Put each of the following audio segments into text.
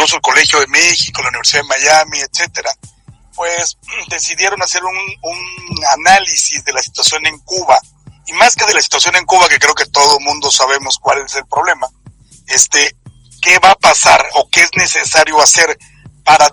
incluso el Colegio de México, la Universidad de Miami, etcétera, pues decidieron hacer un análisis de la situación en Cuba, y más que de la situación en Cuba, que creo que todo el mundo sabemos cuál es el problema, qué va a pasar o qué es necesario hacer para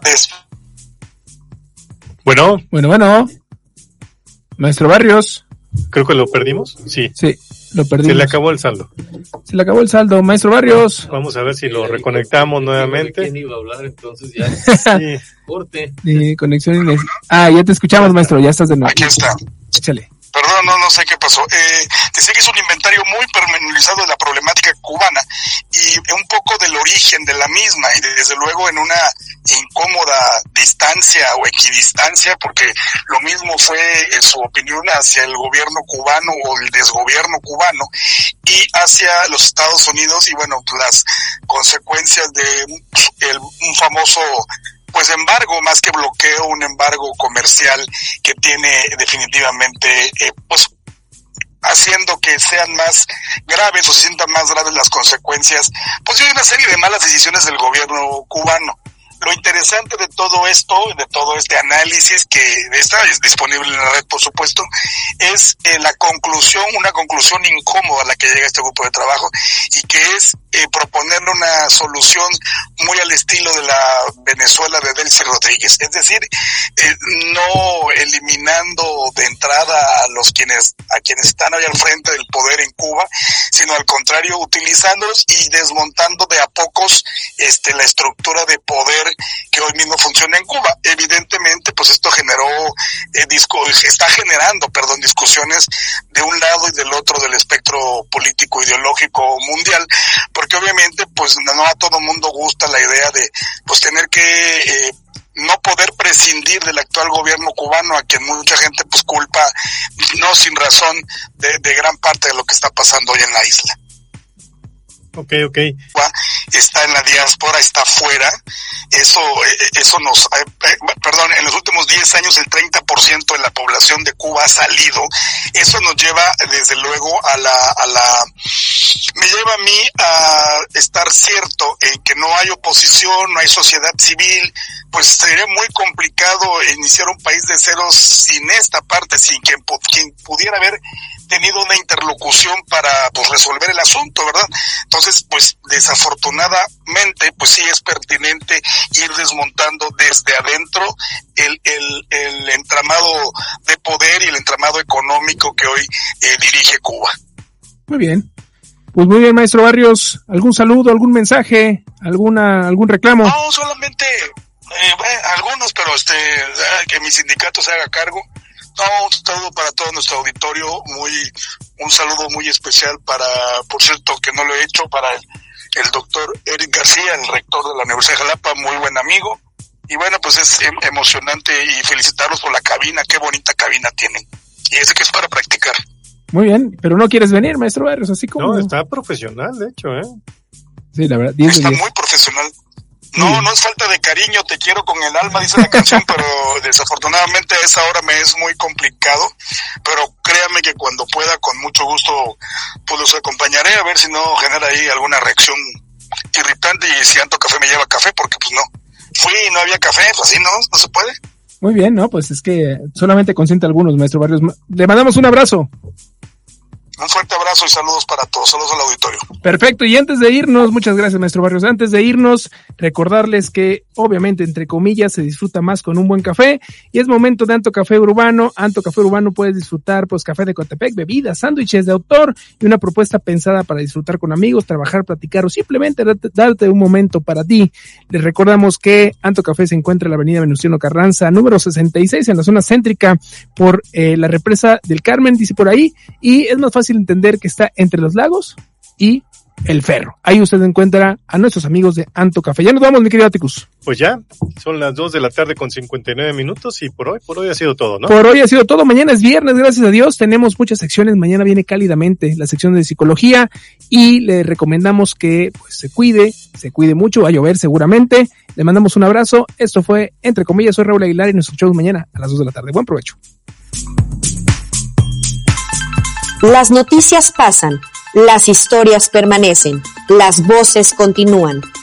Bueno. Maestro Barrios. Creo que lo perdimos. Sí, lo perdimos. Se le acabó el saldo. Maestro Barrios. Vamos a ver si lo reconectamos nuevamente. ¿Quién iba a hablar? Entonces ya. Sí. Corte. Conexión. Ya te escuchamos, maestro. Ya estás de nuevo. Aquí está. Échale. Perdón, no sé qué pasó. Decía que es un inventario muy pormenorizado de la problemática cubana y un poco del origen de la misma, y desde luego en una incómoda distancia o equidistancia, porque lo mismo fue su opinión hacia el gobierno cubano o el desgobierno cubano y hacia los Estados Unidos, y bueno, las consecuencias de un famoso embargo, más que bloqueo, un embargo comercial que tiene definitivamente haciendo que sean más graves o se sientan más graves las consecuencias de una serie de malas decisiones del gobierno cubano. Lo interesante de todo esto, de todo este análisis que está disponible en la red, por supuesto, es una conclusión incómoda a la que llega este grupo de trabajo, y que es proponer una solución muy al estilo de la Venezuela de Delcy Rodríguez. Es decir, no eliminando de entrada a quienes están hoy al frente del poder en Cuba, sino al contrario, utilizándolos y desmontando de a pocos la estructura de poder que hoy mismo funciona en Cuba. Evidentemente, esto está generando discusiones de un lado y del otro del espectro político ideológico mundial, porque obviamente no a todo mundo gusta la idea de tener que no poder prescindir del actual gobierno cubano, a quien mucha gente culpa, no sin razón, de gran parte de lo que está pasando hoy en la isla. Okay. Está en la diáspora, está fuera. Eso en los últimos 10 años el 30% de la población de Cuba ha salido. Eso nos lleva desde luego me lleva a mí a estar cierto en que no hay oposición, no hay sociedad civil. Sería muy complicado iniciar un país de cero sin esta parte, sin quien pudiera haber tenido una interlocución para resolver el asunto, ¿verdad? Entonces, desafortunadamente, sí es pertinente ir desmontando desde adentro el entramado de poder y el entramado económico que hoy dirige Cuba. Muy bien. Pues muy bien, maestro Barrios. ¿Algún saludo, algún mensaje, algún reclamo? No, solamente algunos, pero que mi sindicato se haga cargo. No, un saludo para todo nuestro auditorio, un saludo muy especial por cierto, que no lo he hecho, para el doctor Eric García, el rector de la Universidad de Jalapa, muy buen amigo. Y bueno, es emocionante, y felicitarlos por la cabina, qué bonita cabina tienen. Y ese que es para practicar. Muy bien, pero no quieres venir, maestro Barrios, así como... No, está profesional, de hecho, Sí, la verdad, está muy profesional. No es falta de cariño, te quiero con el alma, dice la canción, pero desafortunadamente a esa hora me es muy complicado, pero créame que cuando pueda, con mucho gusto, los acompañaré, a ver si no genera ahí alguna reacción irritante, y si Anto Café me lleva café, porque no fui y no había café, así no se puede. Muy bien, es que solamente consiente algunos, maestro Barrios. Le mandamos un abrazo. Un fuerte abrazo y saludos para todos, saludos al auditorio. Perfecto, y antes de irnos, muchas gracias, maestro Barrios, antes de irnos, recordarles que obviamente, entre comillas, se disfruta más con un buen café, y es momento de Anto Café Urbano. Anto Café Urbano puedes disfrutar café de Coatepec, bebidas, sándwiches de autor, y una propuesta pensada para disfrutar con amigos, trabajar, platicar o simplemente darte un momento para ti. Les recordamos que Anto Café se encuentra en la avenida Venustiano Carranza, número 66, en la zona céntrica, por la represa del Carmen, dice por ahí, y es más fácil entender que está entre Los Lagos y El Ferro. Ahí usted encuentra a nuestros amigos de Anto Café. Ya nos vamos, mi querido Atticus. Pues ya, son las 2 de la tarde con 59 minutos, y por hoy ha sido todo, ¿no? Por hoy ha sido todo. Mañana es viernes, gracias a Dios. Tenemos muchas secciones. Mañana viene cálidamente la sección de psicología, y le recomendamos que se cuide mucho. Va a llover seguramente. Le mandamos un abrazo. Esto fue Entre Comillas. Soy Raúl Aguilar, y nos escuchamos mañana a las 2 de la tarde. Buen provecho. Las noticias pasan, las historias permanecen, las voces continúan.